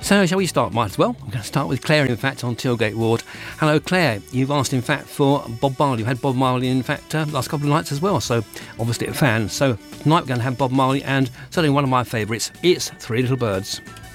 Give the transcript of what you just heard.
So shall we start? Might as well. I'm going to start with Claire, in fact, on Tilgate Ward. Hello, Claire. You've asked, in fact, for Bob Marley. You had Bob Marley, in fact, last couple of nights as well, so obviously a fan. So tonight we're going to have Bob Marley and certainly one of my favourites, it's Three Little Birds.